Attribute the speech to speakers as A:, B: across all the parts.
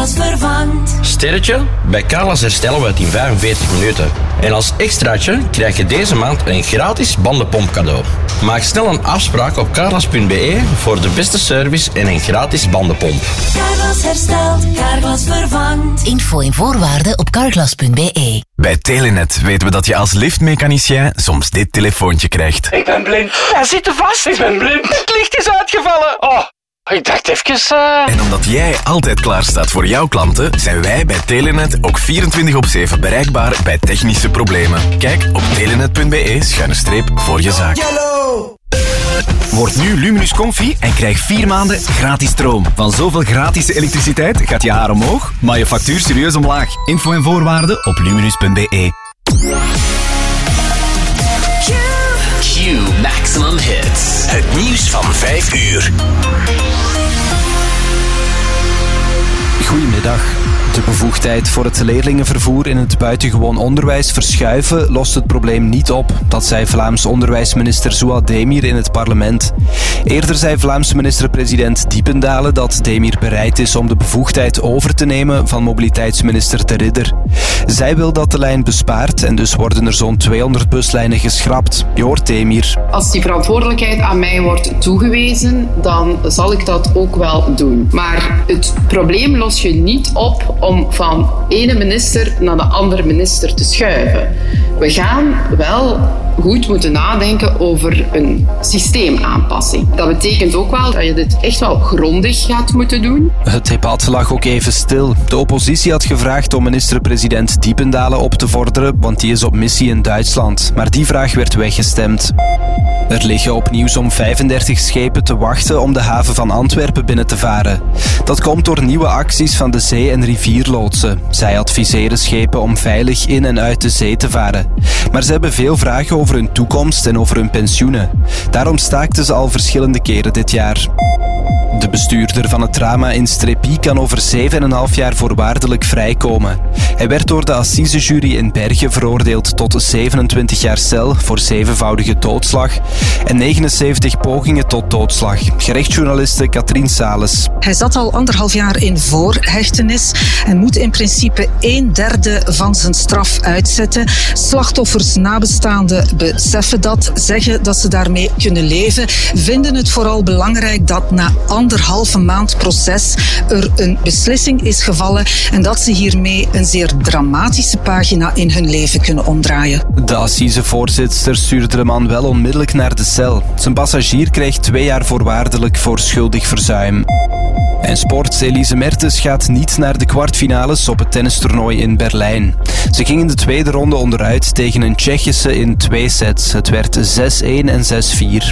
A: Carglass vervangt.
B: Sterretje? Bij Carglass herstellen we het in 45 minuten. En als extraatje krijg je deze maand een gratis bandenpomp cadeau. Maak snel een afspraak op carglass.be voor de beste service en een gratis bandenpomp.
A: Carglass herstelt, Carglass vervangt.
C: Info en voorwaarden op carglass.be.
D: Bij Telenet weten we dat je als liftmechanicien soms dit telefoontje krijgt.
E: Ik ben blind. Hij zit er vast. Ik ben blind. Het licht is uitgevallen. Oh, ik dacht even...
D: En omdat jij altijd klaar staat voor jouw klanten, zijn wij bij Telenet ook 24/7 bereikbaar bij technische problemen. Kijk op telenet.be/voor je zaak.
F: Word nu Luminus Comfy en krijg 4 maanden gratis stroom. Van zoveel gratis elektriciteit gaat je haar omhoog, maar je factuur serieus omlaag. Info en voorwaarden op luminus.be.
C: Q Maximum Hits.
G: Het nieuws van 5 uur.
H: Goedemiddag. De bevoegdheid voor het leerlingenvervoer in het buitengewoon onderwijs verschuiven lost het probleem niet op. Dat zei Vlaams onderwijsminister Zouad Demir in het parlement. Eerder zei Vlaams minister-president Diependalen dat Demir bereid is om de bevoegdheid over te nemen van mobiliteitsminister De Ridder. Zij wil dat de lijn bespaart en dus worden er zo'n 200 buslijnen geschrapt. Je hoort Demir.
I: Als die verantwoordelijkheid aan mij wordt toegewezen, dan zal ik dat ook wel doen. Maar het probleem los je niet op om van ene minister naar de andere minister te schuiven. We gaan wel goed moeten nadenken over een systeemaanpassing. Dat betekent ook wel dat je dit echt wel grondig gaat moeten doen.
H: Het debat lag ook even stil. De oppositie had gevraagd om minister-president Diependalen op te vorderen, want die is op missie in Duitsland. Maar die vraag werd weggestemd. Er liggen opnieuw zo'n 35 schepen te wachten om de haven van Antwerpen binnen te varen. Dat komt door nieuwe acties van de zee- en rivierloodsen. Zij adviseren schepen om veilig in en uit de zee te varen. Maar ze hebben veel vragen over hun toekomst en over hun pensioenen. Daarom staakten ze al verschillende keren dit jaar. De bestuurder van het drama in Strepie kan over 7,5 jaar voorwaardelijk vrijkomen. Hij werd door de assisejury in Bergen veroordeeld tot 27 jaar cel voor 7voudige doodslag en 79 pogingen tot doodslag. Gerechtsjournaliste Katrien Sales.
J: Hij zat al 1,5 jaar in voorhechtenis en moet in principe 1/3 van zijn straf uitzetten. Slachtoffers, nabestaanden beseffen dat, zeggen dat ze daarmee kunnen leven, vinden het vooral belangrijk dat na 1,5 maand proces er een beslissing is gevallen en dat ze hiermee een zeer dramatische pagina in hun leven kunnen omdraaien.
H: De assisevoorzitter stuurde de man wel onmiddellijk naar de cel. Zijn passagier kreeg 2 jaar voorwaardelijk voor schuldig verzuim. En sport, Elise Mertens gaat niet naar de kwartfinales op het tennistoernooi in Berlijn. Ze ging in de tweede ronde onderuit tegen een Tsjechische in 2 sets. Het werd 6-1 en 6-4.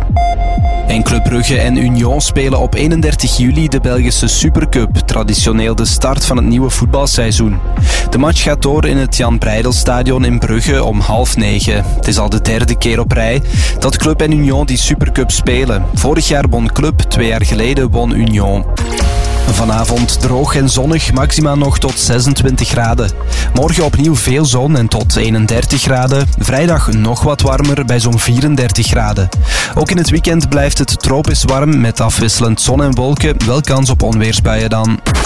H: En Club Brugge en Union spelen op 31 juli de Belgische Supercup, traditioneel de start van het nieuwe voetbalseizoen. De match gaat door in het Jan Breidelstadion in Brugge om 8:30. Het is al de 3e keer op rij dat Club en Union die Supercup spelen. Vorig jaar won Club, 2 jaar geleden won Union. Vanavond droog en zonnig, maxima nog tot 26 graden. Morgen opnieuw veel zon en tot 31 graden. Vrijdag nog wat warmer bij zo'n 34 graden. Ook in het weekend blijft het tropisch warm met afwisselend zon en wolken. Wel kans op onweersbuien dan.